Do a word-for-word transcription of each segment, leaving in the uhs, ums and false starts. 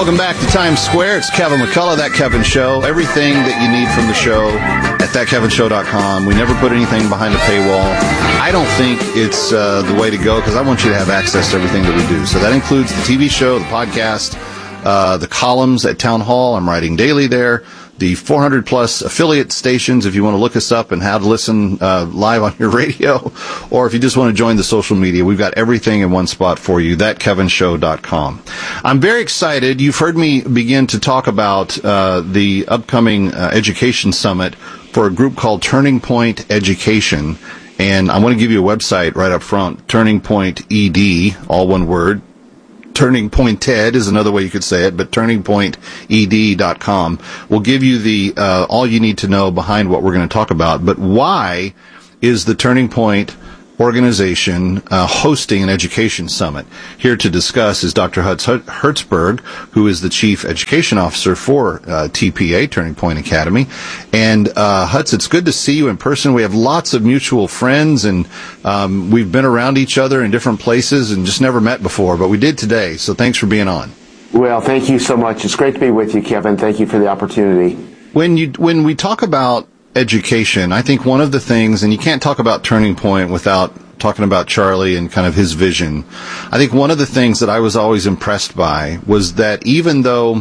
Welcome back to Times Square. It's Kevin McCullough, That Kevin Show. Everything that you need from the show at that kevin show dot com. We never put anything behind a paywall. I don't think it's uh, the way to go because I want you to have access to everything that we do. So that includes the T V show, the podcast, uh, the columns at Town Hall. I'm writing daily there. The four hundred plus affiliate stations, if you want to look us up and how to listen uh, live on your radio, or if you just want to join the social media, we've got everything in one spot for you, that kevin show dot com. I'm very excited. You've heard me begin to talk about uh, the upcoming uh, education summit for a group called Turning Point Education, and I want to give you a website right up front, Turning Point E D, all one word. Turning Point TED is another way you could say it, but turning point e d dot com will give you the uh, all you need to know behind what we're going to talk about. But why is the Turning Point organization uh, hosting an education summit? Here to discuss is Doctor Hutz Hertzberg, who is the Chief Education Officer for uh, T P A, Turning Point Academy. And uh, Hutz, it's good to see you in person. We have lots of mutual friends, and um, we've been around each other in different places and just never met before, but we did today. So thanks for being on. Well, thank you so much. It's great to be with you, Kevin. Thank you for the opportunity. When you when we talk about education, I think one of the things, and you can't talk about Turning Point without talking about Charlie and kind of his vision. I think one of the things that I was always impressed by was that even though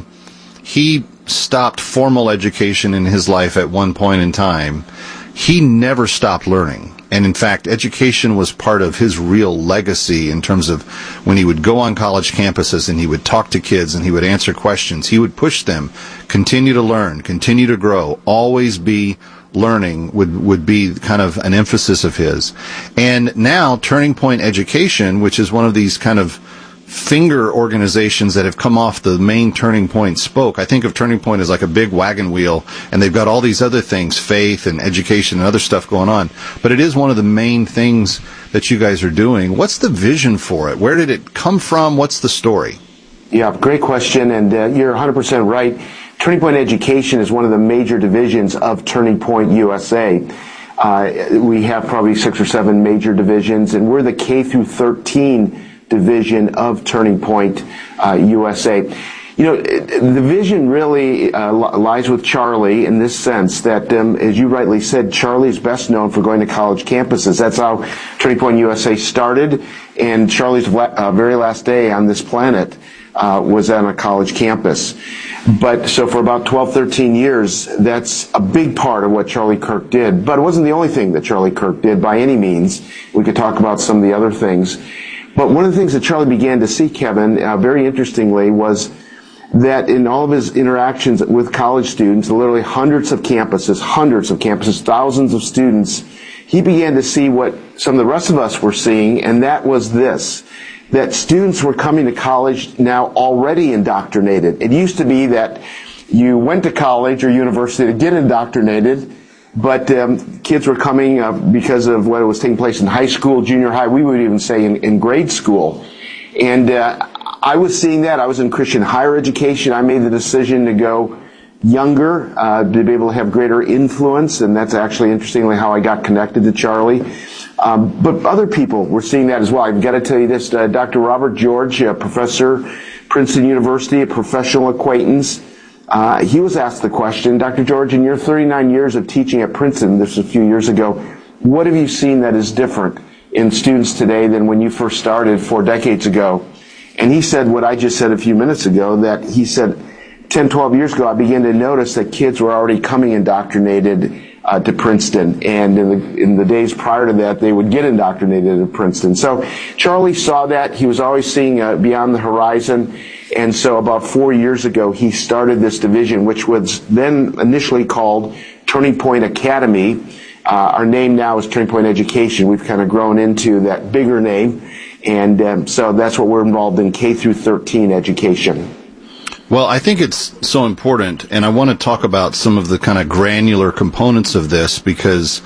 he stopped formal education in his life at one point in time, he never stopped learning. And in fact, education was part of his real legacy in terms of when he would go on college campuses and he would talk to kids and he would answer questions. He would push them, continue to learn, continue to grow, always be learning would, would be kind of an emphasis of his. And now Turning Point Education, which is one of these kind of finger organizations that have come off the main Turning Point spoke. I think of Turning Point as like a big wagon wheel, and they've got all these other things, faith and education and other stuff going on. But it is one of the main things that you guys are doing. What's the vision for it? Where did it come from? What's the story? Yeah, great question, and uh, you're one hundred percent right. Turning Point Education is one of the major divisions of Turning Point U S A. Uh, we have probably six or seven major divisions, and we're the K through thirteen division of Turning Point uh, U S A. You know, the vision really uh, lies with Charlie in this sense that, um, as you rightly said, Charlie is best known for going to college campuses. That's how Turning Point U S A started, and Charlie's la- uh, very last day on this planet uh, was on a college campus. But so for about twelve, thirteen years, that's a big part of what Charlie Kirk did. But it wasn't the only thing that Charlie Kirk did by any means. We could talk about some of the other things. But one of the things that Charlie began to see, Kevin, uh, very interestingly, was that in all of his interactions with college students, literally hundreds of campuses, hundreds of campuses, thousands of students, he began to see what some of the rest of us were seeing, and that was this, that students were coming to college now already indoctrinated. It used to be that you went to college or university to get indoctrinated, but um, kids were coming uh, because of what was taking place in high school, junior high, we would even say in, in grade school. And uh, I was seeing that. I was in Christian higher education. I made the decision to go younger, uh, to be able to have greater influence, and that's actually, interestingly, how I got connected to Charlie. Um, but other people were seeing that as well. I've got to tell you this, uh, Doctor Robert George, a professor, Princeton University, a professional acquaintance, Uh, he was asked the question, Doctor George, in your thirty-nine years of teaching at Princeton, this was a few years ago, what have you seen that is different in students today than when you first started four decades ago? And he said what I just said a few minutes ago, that he said ten, twelve years ago, I began to notice that kids were already coming indoctrinated uh, to Princeton. And in the, in the days prior to that, they would get indoctrinated at Princeton. So Charlie saw that. He was always seeing uh, beyond the horizon. And so about four years ago, he started this division, which was then initially called Turning Point Academy. Uh, our name now is Turning Point Education. We've kind of grown into that bigger name. And um, so that's what we're involved in, K through thirteen education. Well, I think it's so important, and I want to talk about some of the kind of granular components of this because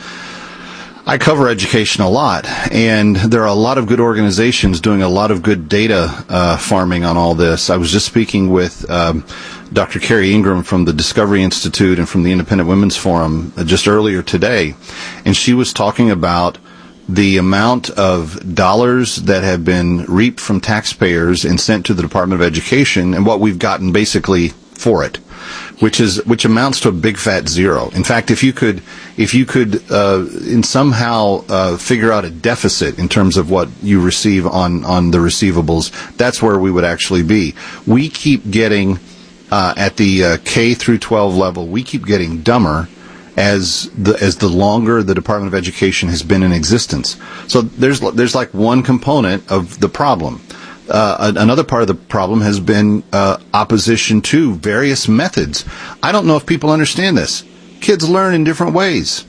I cover education a lot, and there are a lot of good organizations doing a lot of good data uh, farming on all this. I was just speaking with um, Doctor Carrie Ingram from the Discovery Institute and from the Independent Women's Forum uh, just earlier today, and she was talking about the amount of dollars that have been reaped from taxpayers and sent to the Department of Education and what we've gotten basically for it, which is which amounts to a big fat zero. In fact, if you could if you could uh, in somehow uh, figure out a deficit in terms of what you receive on on the receivables, that's where we would actually be. We keep getting uh, at the uh, K through twelve level, we keep getting dumber as the as the longer the Department of Education has been in existence. So there's there's like one component of the problem. Uh, another part of the problem has been uh, opposition to various methods. I don't know if people understand this. Kids learn in different ways.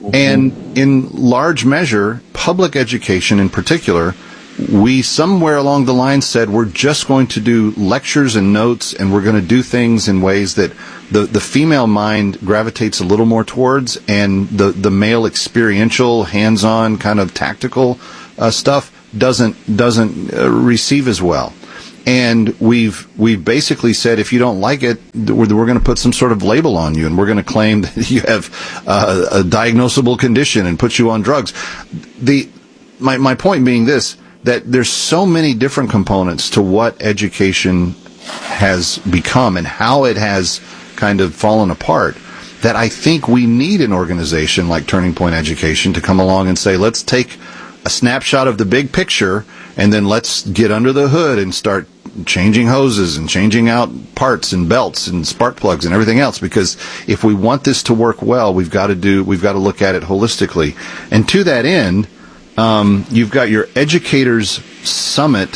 And in large measure, public education in particular, we somewhere along the line said we're just going to do lectures and notes, and we're going to do things in ways that the, the female mind gravitates a little more towards, and the, the male experiential, hands-on, kind of tactical uh, stuff doesn't doesn't uh, receive as well. And we've we've basically said, if you don't like it, we're, we're going to put some sort of label on you, and we're going to claim that you have uh, a diagnosable condition and put you on drugs. The my my point being this, that there's so many different components to what education has become and how it has kind of fallen apart, that I think we need an organization like Turning Point Education to come along and say, let's take a snapshot of the big picture, and then let's get under the hood and start changing hoses and changing out parts and belts and spark plugs and everything else. Because if we want this to work well, we've got to do, we've got to look at it holistically. And to that end, um, you've got your Educators Summit,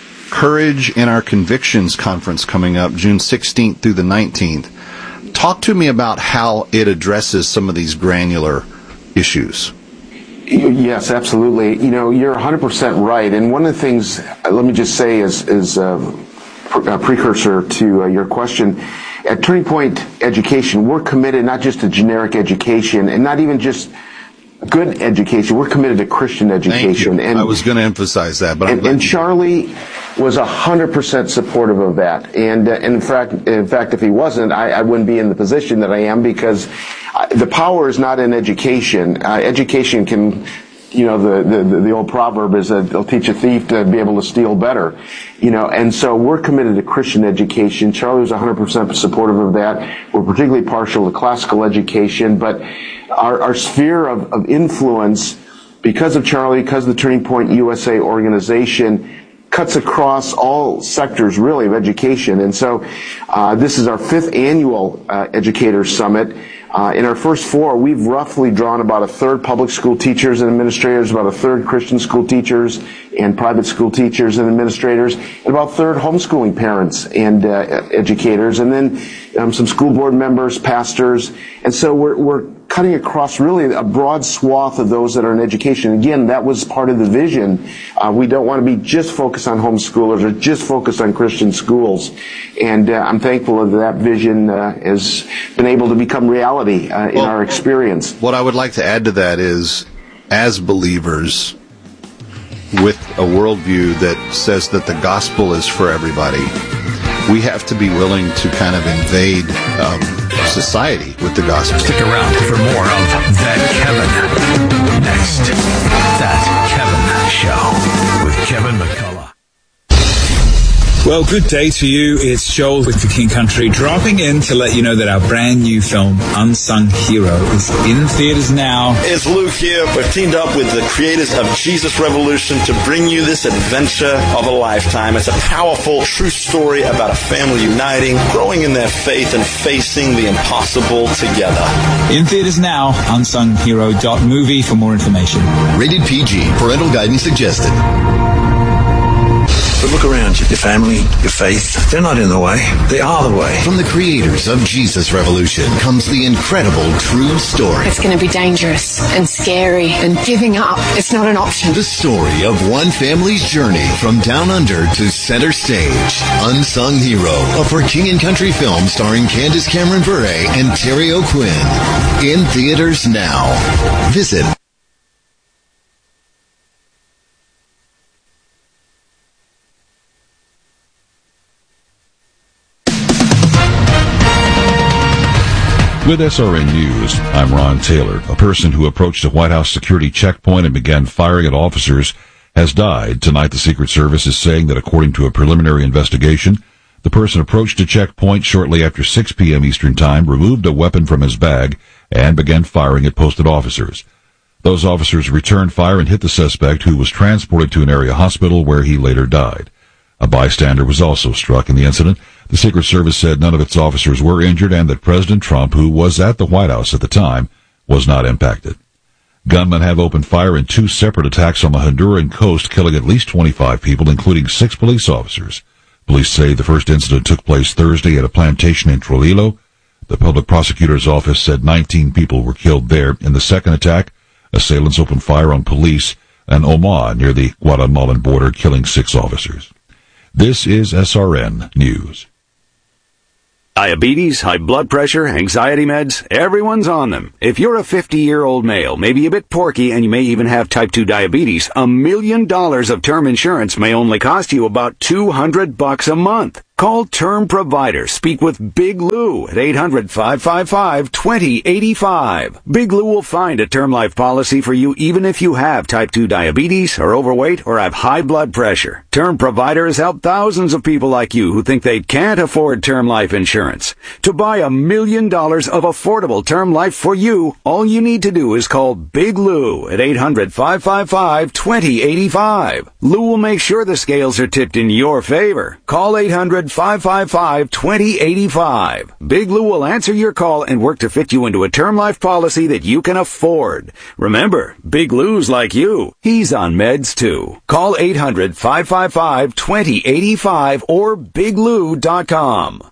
Courage in Our Convictions Conference coming up June sixteenth through the nineteenth. Talk to me about how it addresses some of these granular issues. Yes, absolutely. You know, you're one hundred percent right. And one of the things, let me just say as, as a, a precursor to uh, your question, at Turning Point Education, we're committed not just to generic education and not even just good education. We're committed to Christian education. Thank you. And I was going to emphasize that. But and, and Charlie was one hundred percent supportive of that. And, uh, and in fact, in fact, if he wasn't, I, I wouldn't be in the position that I am, because uh, the power is not in education. Uh, education can, you know, the, the, the old proverb is that they'll teach a thief to be able to steal better. You know, and so we're committed to Christian education. Charlie was one hundred percent supportive of that. We're particularly partial to classical education, but our, our sphere of, of influence, because of Charlie, because of the Turning Point U S A organization, cuts across all sectors, really, of education. And so uh, this is our fifth annual uh, Educators Summit. Uh, in our first four, we've roughly drawn about a third public school teachers and administrators, about a third Christian school teachers and private school teachers and administrators, and about a third homeschooling parents and uh, educators, and then um, some school board members, pastors. And so we're, we're cutting across really a broad swath of those that are in education. Again, that was part of the vision. Uh, we don't want to be just focused on homeschoolers or just focused on Christian schools. And uh, I'm thankful that that vision uh, has been able to become reality uh, in well, our experience. What I would like to add to that is, as believers with a worldview that says that the gospel is for everybody, we have to be willing to kind of invade um, society with the gospel. Stick around for more of That Kevin. Next, That Kevin Show with Kevin McCullough. Well, good day to you. It's Joel with The King Country, dropping in to let you know that our brand new film, Unsung Hero, is in theaters now. It's Luke here. We've teamed up with the creators of Jesus Revolution to bring you this adventure of a lifetime. It's a powerful, true story about a family uniting, growing in their faith, and facing the impossible together. In theaters now, unsung hero dot movie for more information. Rated P G. Parental guidance suggested. But look around you. Your family, your faith, they're not in the way. They are the way. From the creators of Jesus Revolution comes the incredible true story. It's going to be dangerous and scary, and giving up, it's not an option. The story of one family's journey from down under to center stage. Unsung Hero, a For King and Country film starring Candace Cameron Bure and Terry O'Quinn. In theaters now. Visit With S R N News, I'm Ron Taylor. A person who approached a White House security checkpoint and began firing at officers has died. Tonight, the Secret Service is saying that according to a preliminary investigation, the person approached a checkpoint shortly after six p.m. Eastern Time, removed a weapon from his bag, and began firing at posted officers. Those officers returned fire and hit the suspect, who was transported to an area hospital where he later died. A bystander was also struck in the incident. The Secret Service said none of its officers were injured and that President Trump, who was at the White House at the time, was not impacted. Gunmen have opened fire in two separate attacks on the Honduran coast, killing at least twenty-five people, including six police officers. Police say the first incident took place Thursday at a plantation in Trujillo. The public prosecutor's office said nineteen people were killed there. In the second attack, assailants opened fire on police in Oma near the Guatemalan border, killing six officers. This is S R N News. Diabetes, high blood pressure, anxiety meds, everyone's on them. If you're a fifty-year-old male, maybe a bit porky, and you may even have type two diabetes, a million dollars of term insurance may only cost you about two hundred bucks a month. Call Term Provider. Speak with Big Lou at eight hundred, five five five, two zero eight five. Big Lou will find a term life policy for you even if you have type two diabetes, are overweight, or have high blood pressure. Term Provider has helped thousands of people like you who think they can't afford term life insurance. To buy a million dollars of affordable term life for you, all you need to do is call Big Lou at eight hundred, five five five, two zero eight five. Lou will make sure the scales are tipped in your favor. Call eight hundred, five five five, two zero eight five. Big Lou will answer your call and work to fit you into a term life policy that you can afford. Remember, Big Lou's like you. He's on meds too. Call eight hundred, five five five, two zero eight five or big lou dot com.